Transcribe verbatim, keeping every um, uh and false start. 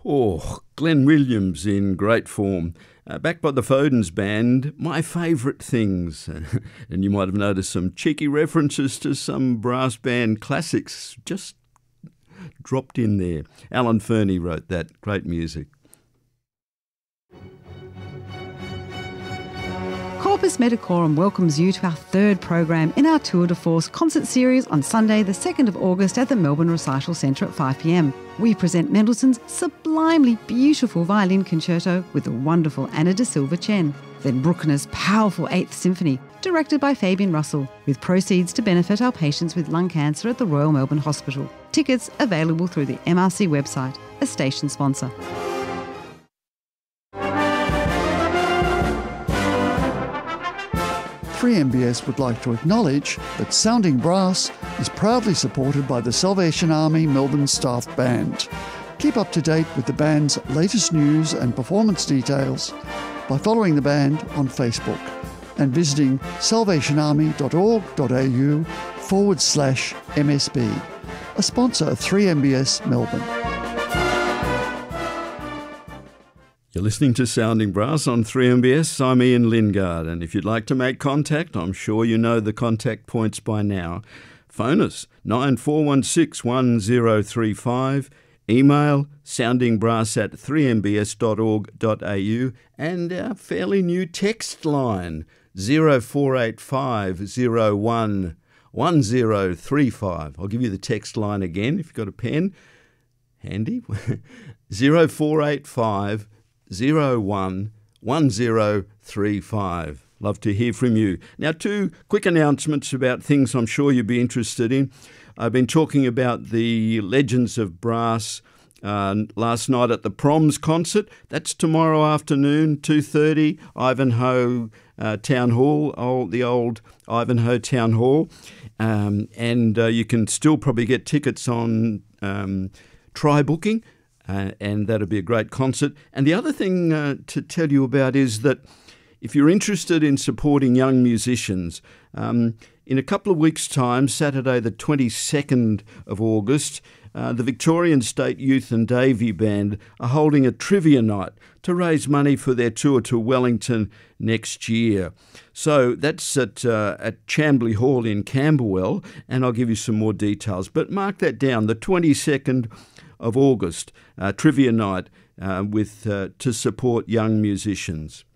Oh, Glenn Williams in great form. Uh, backed by the Fodens Band, My Favourite Things. And you might have noticed some cheeky references to some brass band classics just dropped in there. Alan Fernie wrote that. Great music. Corpus Medicorum welcomes you to our third program in our Tour de Force concert series on Sunday the second of August at the Melbourne Recital Centre at five p m. We present Mendelssohn's sublimely beautiful violin concerto with the wonderful Anna da Silva Chen. Then Bruckner's powerful Eighth Symphony, directed by Fabian Russell, with proceeds to benefit our patients with lung cancer at the Royal Melbourne Hospital. Tickets available through the M R C website, a station sponsor. three M B S would like to acknowledge that Sounding Brass is proudly supported by the Salvation Army Melbourne Staff Band. Keep up to date with the band's latest news and performance details by following the band on Facebook and visiting salvationarmy.org.au forward slash MSB, a sponsor of three M B S Melbourne. You're listening to Sounding Brass on three M B S. I'm Ian Lingard, and if you'd like to make contact, I'm sure you know the contact points by now. Phone us, nine four one six one zero three five, email soundingbrass at three m b s dot org dot a u, and our fairly new text line, zero four eight five zero one one zero three five. I'll give you the text line again if you've got a pen handy. zero four eight five zero one one zero three five. Love to hear from you. Now, two quick announcements about things I'm sure you'd be interested in. I've been talking about the Legends of Brass uh, last night at the Proms concert. That's tomorrow afternoon, two thirty, Ivanhoe uh, Town Hall, old, the old Ivanhoe Town Hall. Um, and uh, you can still probably get tickets on um, Try Booking. Uh, and that'll be a great concert. And the other thing uh, to tell you about is that if you're interested in supporting young musicians, um, in a couple of weeks' time, Saturday the twenty-second of August, uh, the Victorian State Youth and Davey Band are holding a trivia night to raise money for their tour to Wellington next year. So that's at, uh, at Chambly Hall in Camberwell, and I'll give you some more details. But mark that down, the twenty-second of August, uh, trivia night uh, with uh, to support young musicians.